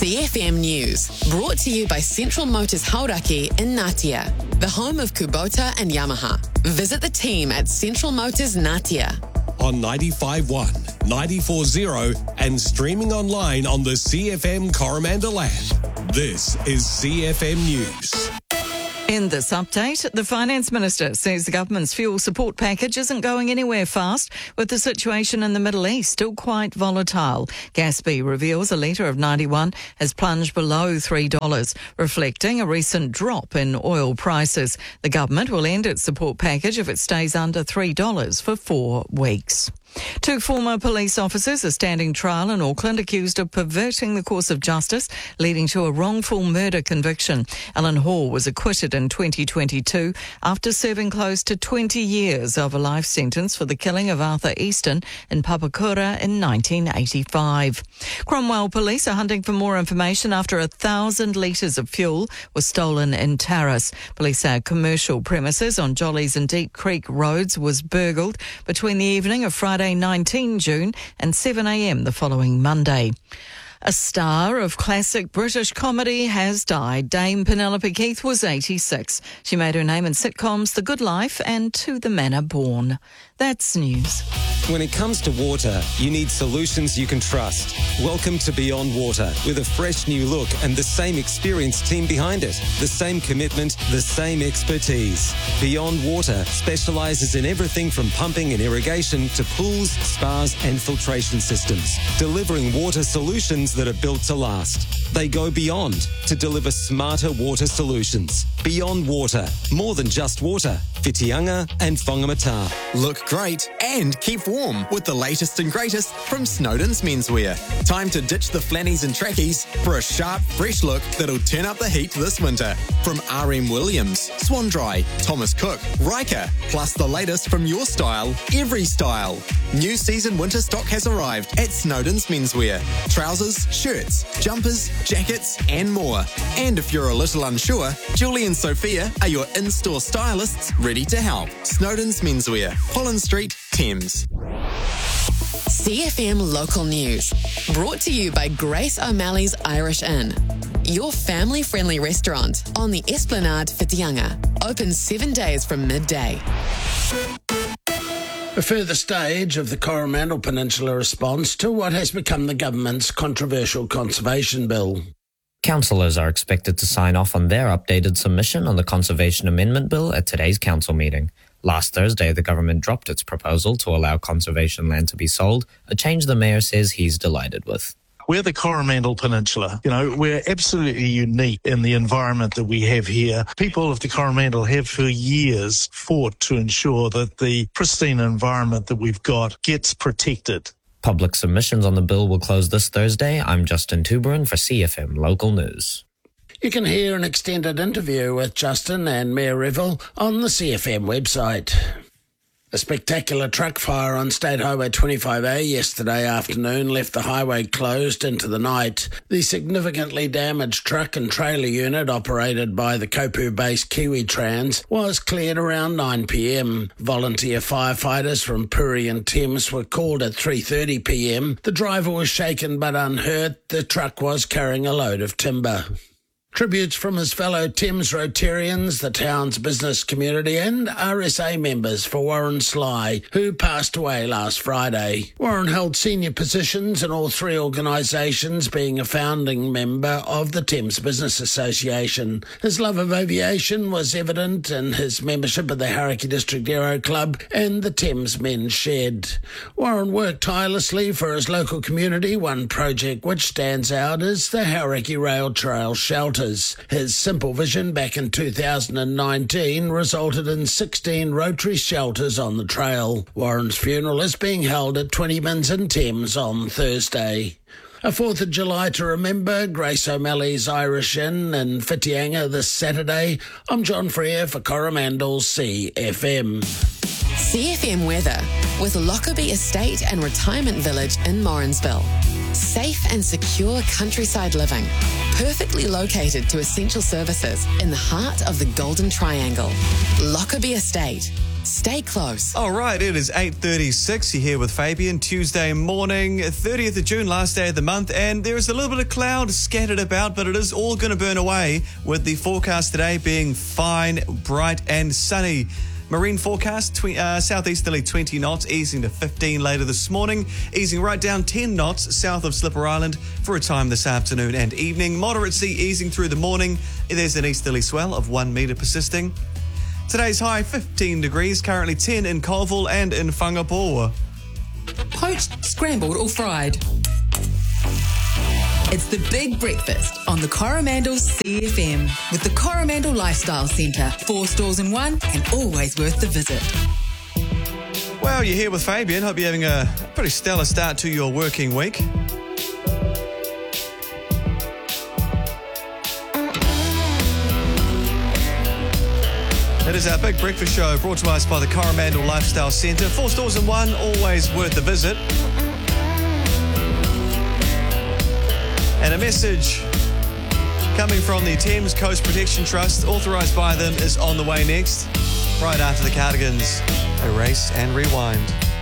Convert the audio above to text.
CFM News, brought to you by Central Motors Hauraki in Ngatea, the home of Kubota and Yamaha. Visit the team at Central Motors Ngatea. On 95.1, 94.0 and streaming online on the CFM Coromandel app. This is CFM News. In this update, the Finance Minister says the government's fuel support package isn't going anywhere fast, with the situation in the Middle East still quite volatile. Gaspy reveals a litre of 91 has plunged below $3, reflecting a recent drop in oil prices. The government will end its support package if it stays under $3 for 4 weeks. 2 former police officers are standing trial in Auckland accused of perverting the course of justice, leading to a wrongful murder conviction. Alan Hall was acquitted in 2022 after serving close to 20 years of a life sentence for the killing of Arthur Easton in Papakura in 1985. Cromwell police are hunting for more information after 1,000 litres of fuel was stolen in Taurus. Police say commercial premises on Jollies and Deep Creek roads was burgled between the evening of Friday 19 June and 7 a.m. the following Monday. A star of classic British comedy has died. Dame Penelope Keith was 86. She made her name in sitcoms The Good Life and To the Manor Born. That's news. When it comes to water, you need solutions you can trust. Welcome to Beyond Water, with a fresh new look and the same experienced team behind it. The same commitment, the same expertise. Beyond Water specialises in everything from pumping and irrigation to pools, spas and filtration systems, delivering water solutions that are built to last. They go beyond to deliver smarter water solutions. Beyond Water, more than just water. Whitianga and Whangamata. Look great and keep warm with the latest and greatest from Snowden's Menswear. Time to ditch the flannies and trackies for a sharp, fresh look that'll turn up the heat this winter. From RM Williams, Swan Dry, Thomas Cook, Riker, plus the latest from your style, every style. New season winter stock has arrived at Snowden's Menswear. Trousers, shirts, jumpers, jackets and more. And if you're a little unsure, Julie and Sophia are your in-store stylists ready to help. Snowden's Menswear, Holland Street, Thames. CFM Local News, brought to you by Grace O'Malley's Irish Inn, your family-friendly restaurant on the Esplanade, Whitianga. Open 7 days from midday. A further stage of the Coromandel Peninsula response to what has become the government's controversial conservation bill. Councillors are expected to sign off on their updated submission on the Conservation Amendment Bill at today's council meeting. Last Thursday, the government dropped its proposal to allow conservation land to be sold, a change the mayor says he's delighted with. We're the Coromandel Peninsula. We're absolutely unique in the environment that we have here. People of the Coromandel have for years fought to ensure that the pristine environment that we've got gets protected. Public submissions on the bill will close this Thursday. I'm Justin Tuberin for CFM Local News. You can hear an extended interview with Justin and Mayor Revel on the CFM website. A spectacular truck fire on State Highway 25A yesterday afternoon left the highway closed into the night. The significantly damaged truck and trailer unit operated by the Kopu-based Kiwi Trans was cleared around 9 p.m. Volunteer firefighters from Puri and Thames were called at 3:30 p.m. The driver was shaken but unhurt. The truck was carrying a load of timber. Tributes from his fellow Thames Rotarians, the town's business community and RSA members for Warren Sly, who passed away last Friday. Warren held senior positions in all 3 organisations, being a founding member of the Thames Business Association. His love of aviation was evident in his membership of the Hauraki District Aero Club and the Thames Men's Shed. Warren worked tirelessly for his local community. One project which stands out is the Hauraki Rail Trail Shelter. His simple vision back in 2019 resulted in 16 Rotary shelters on the trail. Warren's funeral is being held at 20 Mins in Thames on Thursday. A 4th of July to remember, Grace O'Malley's Irish Inn in Whitianga this Saturday. I'm John Freer for Coromandel's CFM. CFM weather with Lockerbie Estate and Retirement Village in Morrinsville. Safe and secure countryside living, perfectly located to essential services in the heart of the Golden Triangle. Lockerbie Estate, Stay close. All right, it is 8:36. You're here with Fabian. Tuesday morning, 30th of June, last day of the month, and there is a little bit of cloud scattered about, but it is all going to burn away with the forecast today being fine, bright and sunny. Marine forecast, southeasterly 20 knots, easing to 15 later this morning, easing right down 10 knots south of Slipper Island for a time this afternoon and evening. Moderate sea easing through the morning. There's an easterly swell of 1 metre persisting. Today's high 15 degrees, currently 10 in Colville and in Whangapoua. Poached, scrambled or fried. It's the big breakfast on the Coromandel CFM with the Coromandel Lifestyle Centre. 4 stores in one and always worth the visit. Well, you're here with Fabian. Hope you're having a pretty stellar start to your working week. It is our big breakfast show brought to us by the Coromandel Lifestyle Centre. 4 stores in one, always worth the visit. And a message coming from the Thames Coast Protection Trust, authorised by them, is on the way next, right after the Cardigans. Erase and rewind.